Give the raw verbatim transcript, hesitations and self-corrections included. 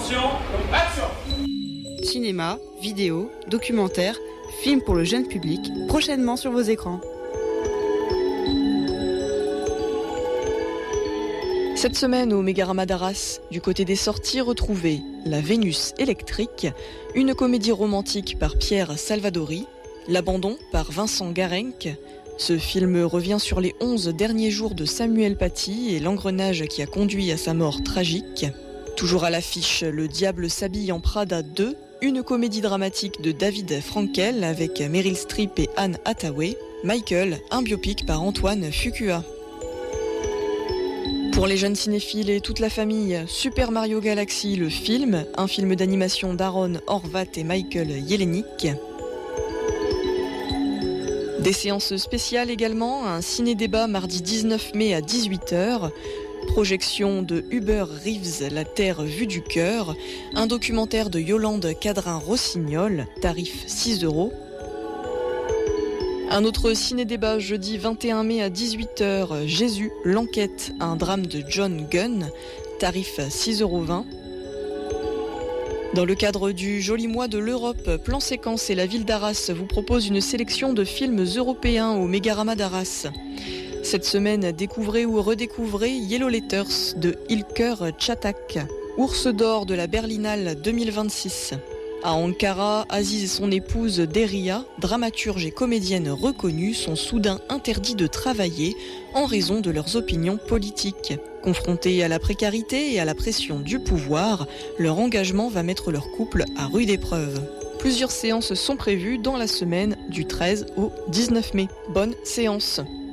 Attention, action! Cinéma, vidéo, documentaire, films pour le jeune public, prochainement sur vos écrans. Cette semaine au Mégarama d'Arras, du côté des sorties, retrouvez La Vénus électrique, une comédie romantique par Pierre Salvadori, L'abandon par Vincent Garenc. Ce film revient sur les onze derniers jours de Samuel Paty et l'engrenage qui a conduit à sa mort tragique. Toujours à l'affiche, Le diable s'habille en Prada deux, une comédie dramatique de David Frankel avec Meryl Streep et Anne Hathaway. Michael, un biopic par Antoine Fuqua. Pour les jeunes cinéphiles et toute la famille, Super Mario Galaxy, le film, un film d'animation d'Aaron Horvat et Michael Jelenic. Des séances spéciales également, un ciné-débat mardi dix-neuf mai à dix-huit heures, projection de Hubert Reeves, La Terre vue du cœur, un documentaire de Yolande Cadrin-Rossignol, tarif six euros. Un autre ciné-débat jeudi vingt et un mai à dix-huit heures, Jésus, l'enquête, un drame de John Gunn, tarif six euros vingt. Dans le cadre du joli mois de l'Europe, Plan Séquence et la ville d'Arras vous proposent une sélection de films européens au Mégarama d'Arras. Cette semaine, découvrez ou redécouvrez Yellow Letters de Ilker Çatak, Ours d'or de la Berlinale deux mille vingt-six. À Ankara, Aziz et son épouse Deria, dramaturge et comédienne reconnue, sont soudain interdits de travailler en raison de leurs opinions politiques. Confrontés à la précarité et à la pression du pouvoir, leur engagement va mettre leur couple à rude épreuve. Plusieurs séances sont prévues dans la semaine du treize au dix-neuf mai. Bonne séance!